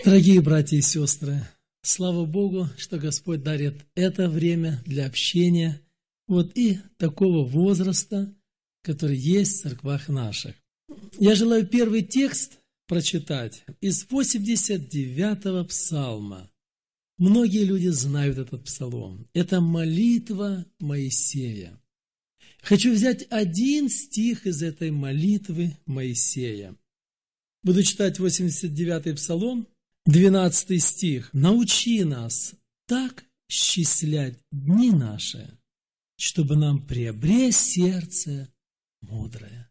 Дорогие братья и сестры, слава Богу, что Господь дарит это время для общения и такого возраста, который есть в церквах наших. Я желаю первый текст прочитать из 89-го псалма. Многие люди знают этот псалом. Это молитва Моисея. Хочу взять один стих из этой молитвы Моисея. Буду читать 89-й псалом, 12 стих. «Научи нас так счислять дни наши, чтобы нам приобрести сердце мудрое».